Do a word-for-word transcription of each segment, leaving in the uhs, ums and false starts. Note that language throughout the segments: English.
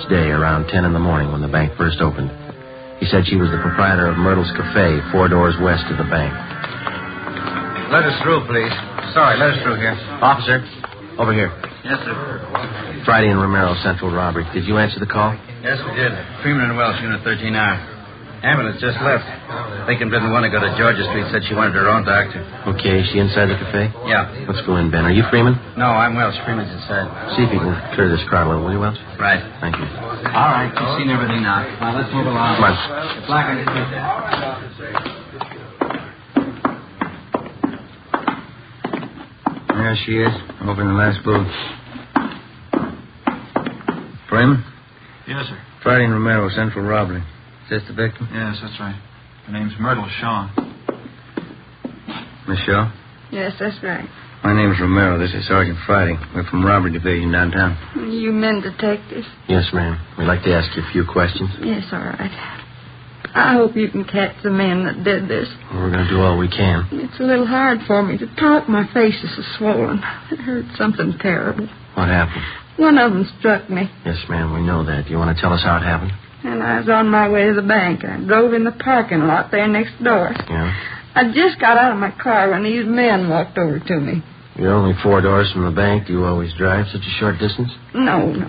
each day around ten in the morning when the bank first opened. He said she was the proprietor of Myrtle's Cafe, four doors west of the bank. Let us through, please. Sorry, let us through here. Officer, over here. Yes, sir. Friday and Romero Central robbery. Did you answer the call? Yes, we did. Freeman and Welsh, Unit thirteen R. Ambulance just left. Lincoln didn't want to go to Georgia Street. Said she wanted her own doctor. Okay, is she inside the cafe? Yeah. Let's go in, Ben. Are you Freeman? No, I'm Welsh. Freeman's inside. See if you can clear this crowd a little, will you, Welsh? Right. Thank you. All right. You've seen everything now. Now, let's move along. Come on. The placard is right there. There she is, over in the last booth. Freeman? Yes, sir. Friday and Romero, Central robbery. Is this the victim? Yes, that's right. Her name's Myrtle Shaw. Miss Shaw? Yes, that's right. My name's Romero. This is Sergeant Friday. We're from Robbery Division downtown. You men detectives? Yes, ma'am. We'd like to ask you a few questions. Yes, all right. I hope you can catch the men that did this. Well, we're going to do all we can. It's a little hard for me to talk. My face is so swollen. I heard something terrible. What happened? One of them struck me. Yes, ma'am, we know that. Do you want to tell us how it happened? And I was on my way to the bank. I drove in the parking lot there next door. Yeah? I just got out of my car when these men walked over to me. You're only four doors from the bank. Do you always drive such a short distance? No, no.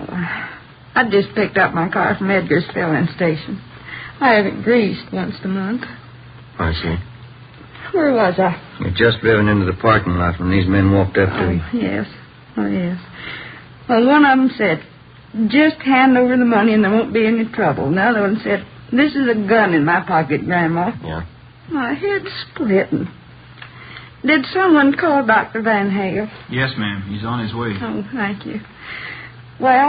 I just picked up my car from Edgar's filling station. I have it greased once a month. I see. Where was I? You'd just driven into the parking lot when these men walked up to Oh, you. yes. Oh, yes. Well, one of them said, just hand over the money and there won't be any trouble. The other one said, this is a gun in my pocket, Grandma. Yeah? My head's splitting. Did someone call Doctor Van Hale? Yes, ma'am. He's on his way. Oh, thank you. Well,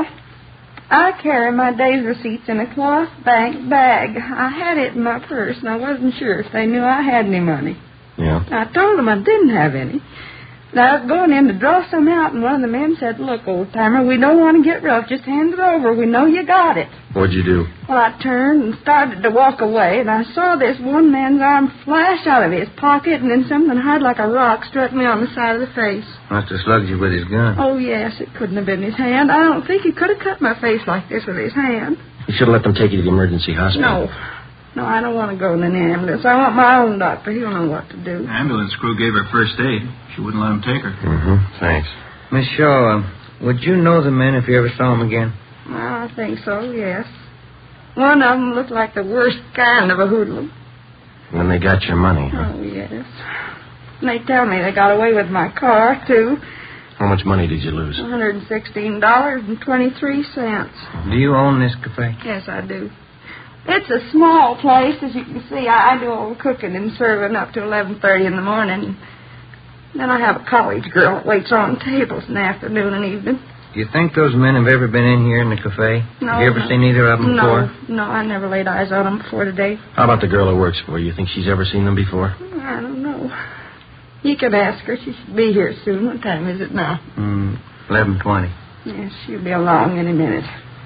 I carry my day's receipts in a cloth bank bag. I had it in my purse, and I wasn't sure if they knew I had any money. Yeah? I told them I didn't have any. And I was going in to draw some out, and one of the men said, look, old-timer, we don't want to get rough. Just hand it over. We know you got it. What'd you do? Well, I turned and started to walk away, and I saw this one man's arm flash out of his pocket, and then something hard like a rock struck me on the side of the face. Must have slugged you with his gun. Oh, yes, it couldn't have been his hand. I don't think he could have cut my face like this with his hand. You should have let them take you to the emergency hospital. No. No, I don't want to go in an ambulance. I want my own doctor. He'll know what to do. The ambulance crew gave her first aid. She wouldn't let him take her. Mm-hmm. Thanks. Miss Shaw, uh, would you know the men if you ever saw them again? Well, I think so, yes. One of them looked like the worst kind of a hoodlum. When they got your money, huh? Oh, yes. And they tell me they got away with my car, too. How much money did you lose? one hundred sixteen dollars and twenty-three cents. Do you own this cafe? Yes, I do. It's a small place, as you can see. I, I do all the cooking and serving up to eleven thirty in the morning. Then I have a college girl that waits on tables in the afternoon and evening. Do you think those men have ever been in here in the cafe? No. Have you ever no. seen either of them no, before? No, I never laid eyes on them before today. How about the girl who works for you? You think she's ever seen them before? I don't know. You could ask her. She should be here soon. What time is it now? Mm, eleven twenty. Yes, she'll be along any minute.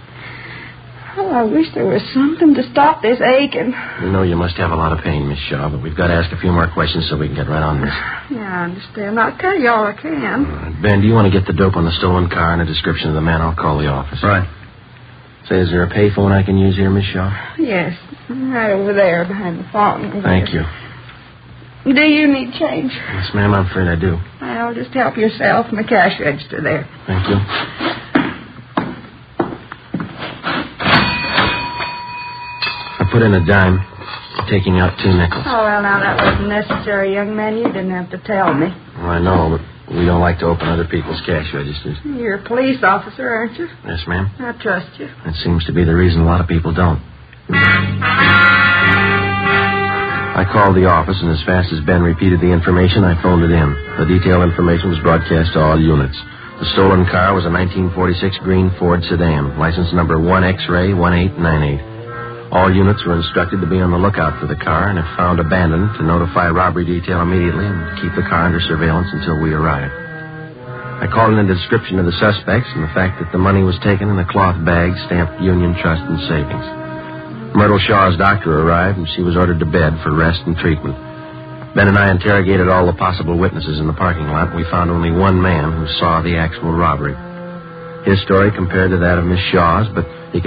Oh, I wish there was something to stop this aching. We know you must have a lot of pain, Miss Shaw, but we've got to ask a few more questions so we can get right on this. Yeah, I understand. I'll tell you all I can. Uh, Ben, do you want to get the dope on the stolen car and a description of the man? I'll call the office. Right. Say, is there a payphone I can use here, Miss Shaw? Yes, right over there behind the fountain. over Thank there. you. Do you need change? Yes, ma'am, I'm afraid I do. Well, just help yourself in the cash register there. Thank you. I put in a dime, taking out two nickels. Oh, well, now, that wasn't necessary, young man. You didn't have to tell me. Well, I know, but we don't like to open other people's cash registers. You're a police officer, aren't you? Yes, ma'am. I trust you. That seems to be the reason a lot of people don't. I called the office, and as fast as Ben repeated the information, I phoned it in. The detailed information was broadcast to all units. The stolen car was a nineteen forty-six green Ford sedan, license number one X-ray one eight nine eight. All units were instructed to be on the lookout for the car, and if found abandoned, to notify robbery detail immediately and keep the car under surveillance until we arrived. I called in a description of the suspects and the fact that the money was taken in a cloth bag stamped Union Trust and Savings. Myrtle Shaw's doctor arrived, and she was ordered to bed for rest and treatment. Ben and I interrogated all the possible witnesses in the parking lot, and we found only one man who saw the actual robbery. His story compared to that of Miss Shaw's, but he could